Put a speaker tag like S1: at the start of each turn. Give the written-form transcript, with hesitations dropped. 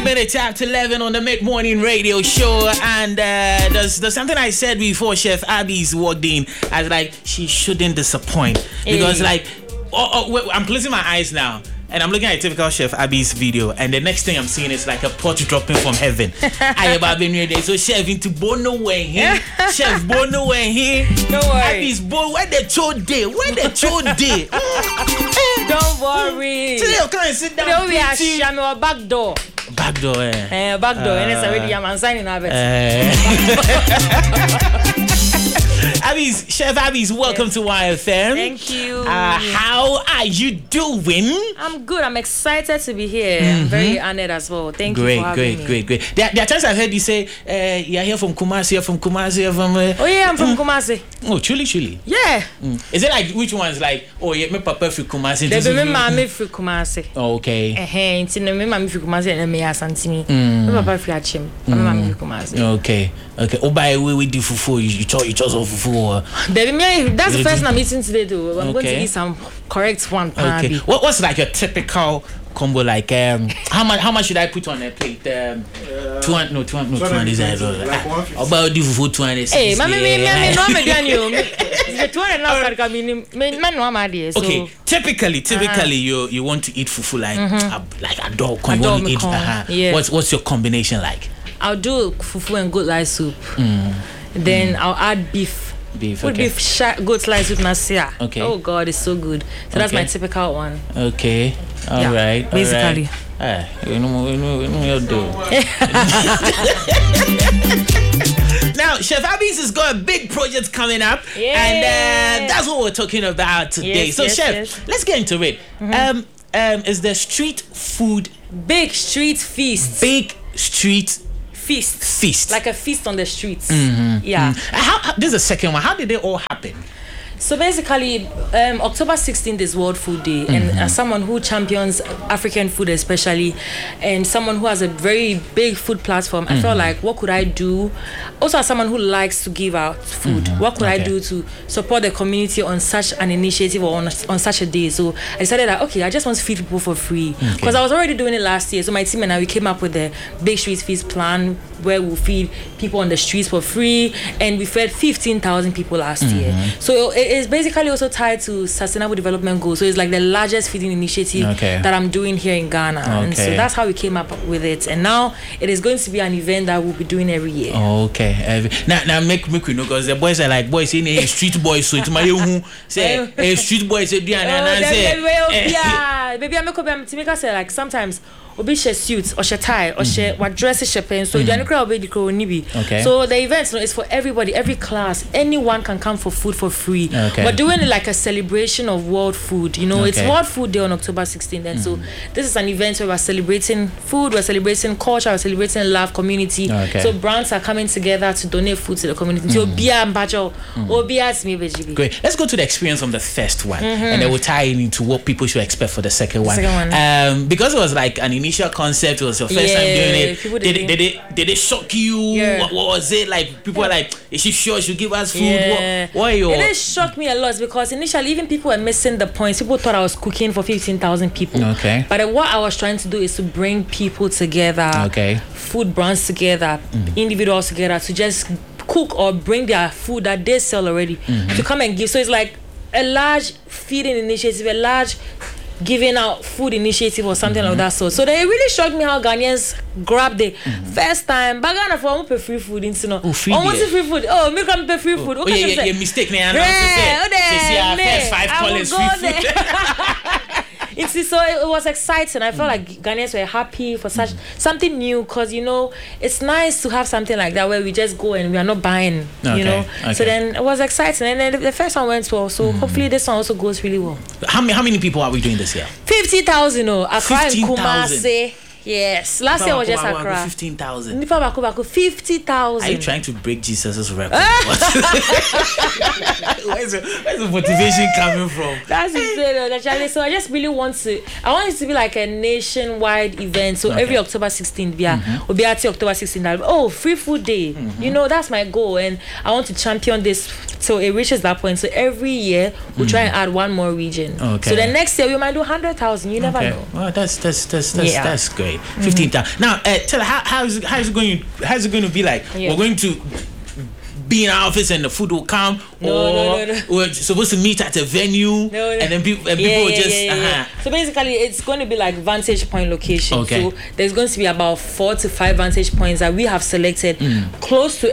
S1: minutes after 11 on the mid-morning radio show, and there's something I said before Chef Abby's walked in. I was like, she shouldn't disappoint because I'm closing my eyes now. And I'm looking at a typical Chef Abby's video, and the next thing I'm seeing is like a pot dropping from heaven. I have been here. So Chef into Bono when here, Chef Bono when here.
S2: Don't worry.
S1: Abby's Bono. Where the chode day?
S2: Don't worry.
S1: Today you can't sit down.
S2: Don't be ashamed. I'm a back door.
S1: Back door,
S2: back door. And it's already I'm signing up.
S1: Chef Abby's, welcome to YFM.
S2: Thank you.
S1: How are you doing?
S2: I'm good. I'm excited to be here. I'm very honored as well. Thank you for having me.
S1: Great. There are times I've heard you say, you're here from Kumasi, you're from Kumasi, you're from...
S2: Oh yeah, I'm from Kumasi.
S1: Oh, truly?
S2: Yeah.
S1: Is it like, which ones? Like, oh yeah, my papa from Kumasi.
S2: My mama from Kumasi.
S1: Oh, okay.
S2: My mama from Kumasi and my Santini. My papa from Achim. My mama from Kumasi.
S1: Okay. Oh, by the way, we do fufu. You chose on fufu.
S2: That's the first time I'm eating today, though. I'm going to eat some correct one.
S1: Okay. What's like your typical combo? Like how much should I put on a plate? 200 is that about the fufu 200.
S2: Hey,
S1: okay. Typically, you want to eat fufu like a dog. You want to eat. What's your combination like?
S2: I'll do fufu and goat lice soup. Then I'll add beef. Beef, goat slice soup nasia.
S1: Okay.
S2: Oh God, it's so good. So that's my typical one.
S1: Okay. All right.
S2: Basically.
S1: You know you'll do. Now, Chef Abby's has got a big project coming up, and that's what we're talking about today. Chef, let's get into it. Is the street food
S2: big street feast?
S1: Big street feast,
S2: like a feast on the streets.
S1: How this is the second one. How did they all happen?
S2: So basically, October 16th is World Food Day, and as someone who champions African food especially, and someone who has a very big food platform, I felt like, what could I do? Also, as someone who likes to give out food, what could I do to support the community on such an initiative or on such a day? So I decided that, okay, I just want to feed people for free. Because I was already doing it last year. So my team and I, we came up with the Big Street Feast plan, where we'll feed people on the streets for free, and we fed 15,000 people last year. So it's basically also tied to Sustainable Development Goals. So it's like the largest feeding initiative that I'm doing here in Ghana. And so that's how we came up with it. And now it is going to be an event that we'll be doing every year.
S1: Okay. Now make we know, because the boys are like boys in a street boys. So it's my say a street boys say baby I'm
S2: say like sometimes obi share suits or share tie or share what dresses share pen. So the crowd be the So the event is for everybody, every class. Anyone can come for food for free. We're doing it like a celebration of World Food. It's World Food Day on October 16th, and so this is an event where we're celebrating food, we're celebrating culture, we're celebrating love, community. So brands are coming together to donate food to the community. So
S1: great. Let's go to the experience from the first one, and then we'll tie into what people should expect for the second one. Because it was like an initial concept, it was your first time doing it. Did it shock you? What was it like? People were like, is she sure she'll give us food? What are your...
S2: It shocked me a lot, because initially even people were missing the points. People thought I was cooking for 15,000 people. But what I was trying to do is to bring people together, food brands together, individuals together, to just cook or bring their food that they sell already to come and give. So it's like a large feeding initiative, a large giving out food initiative or something like that. So they really shocked me how Ghanaians grabbed the first time. Bagana for pay free food in
S1: free
S2: food. Oh, me come pay free food.
S1: Okay, you're mistaken. First 5 callers free food.
S2: So it was exciting. I felt like Ghanaians were happy for such something new, because it's nice to have something like that where we just go and we are not buying. So then it was exciting, and then the first one went well. So hopefully this one also goes really well.
S1: How many people are we doing this year?
S2: 50,000. Accra and Kumasi. Yes, last year was just Accra.
S1: 15,000.
S2: 50,000.
S1: Are you trying to break Jesus' record? Where's the motivation coming from?
S2: That's it. So I just really want it to be like a nationwide event. So every October 16th, we'll be at October 16th. Oh, free food day. That's my goal, and I want to champion this till it reaches that point. So every year we try and add one more region.
S1: Okay.
S2: So the next year we might do 100,000. You never know.
S1: Well, that's great. 15,000. Now, tell her how's it going to be like?
S2: Yeah.
S1: We're going to be in our office and the food will come,
S2: No.
S1: we're supposed to meet at a venue, and then people will just.
S2: So basically, it's going to be like vantage point location.
S1: Okay.
S2: So there's going to be about 4 to 5 vantage points that we have selected close to